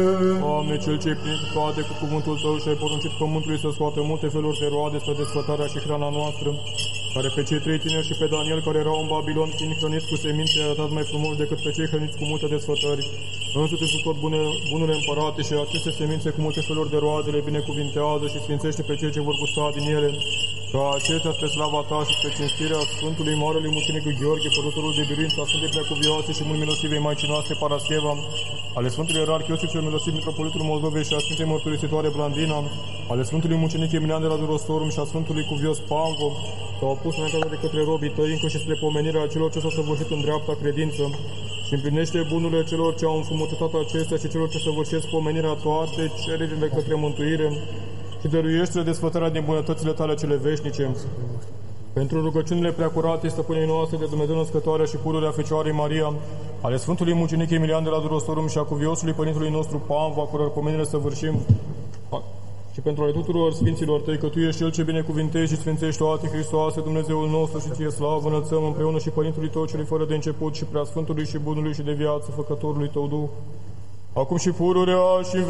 Doamne, Cel ce-ai plinit toate cu cuvântul Tău și ai poruncit pământului să scoată multe feluri de roade spre desfătarea și hrana noastră, care pe cei trei tineri și pe Daniel, care erau în Babilon, fiind hrăniți cu semințe, i-ai arătat mai frumos decât pe cei hrăniți cu multe desfătări. Însuți sunt tot bunele împărate și aceste semințe cu multe feluri de roade le binecuvintează și sfințește pe cei ce vor gusta din ele, ca acestea spre slava Ta și spre cinstirea Sfântului Marelui Mucenic Gheorghe, părătorul de biruință a Sfântei Preacuvioase și mult milostivei Maicii noastre Parascheva, ale Sfântului Ierarh Iosif cel milosiv Mitropolitul Moldovei și a Sfintei Mărturisitoare Blandina, ale Sfântului Mucenic Emilian de la Durostorum și a Sfântului Cuvios Panvo, s-au pus înainte de către robii Tăi, încă și spre pomenirea celor ce s-au săvârșit în dreapta credință, și împlinește bunurile celor ce au înfrumusețat acestea și celor ce săvârșesc pomenirea toate cererile către mântuire și dăruiește desfătarea din bunătățile Tale cele veșnice. Pentru rugăciunile preacurate stăpânei noastre de Dumnezeu Născătoarea și pururea Fecioarei Maria, ale Sfântului Mucenic Emilian de la Durostorum și a Cuviosului Părintului nostru Panvo, a căror pomenire săvârșim, și pentru ale tuturor Sfinților Tăi, că Tu ești Cel ce binecuvintezi și sfințești toate, Hristoase, Dumnezeul nostru, și Ție slavă înălțăm împreună și Părintului Tău celui fără de început și Preasfântului și Bunului și de viață Făcătorului Tău Duh, acum și pururea și